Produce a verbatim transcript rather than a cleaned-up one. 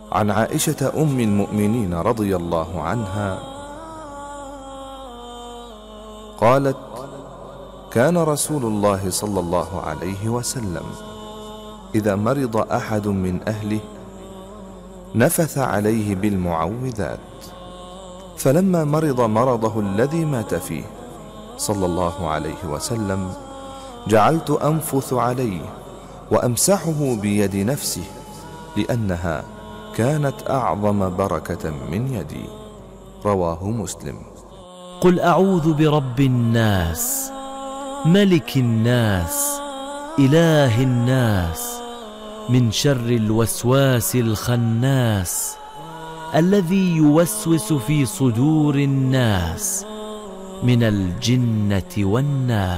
عن عائشة أم المؤمنين رضي الله عنها قالت: كان رسول الله صلى الله عليه وسلم إذا مرض أحد من أهله نفث عليه بالمعوذات، فلما مرض مرضه الذي مات فيه صلى الله عليه وسلم جعلت أنفث عليه وأمسحه بيد نفسه، لأنها كانت أعظم بركة من يدي. رواه مسلم. قل أعوذ برب الناس، ملك الناس، إله الناس، من شر الوسواس الخناس، الذي يوسوس في صدور الناس من الجنة والناس.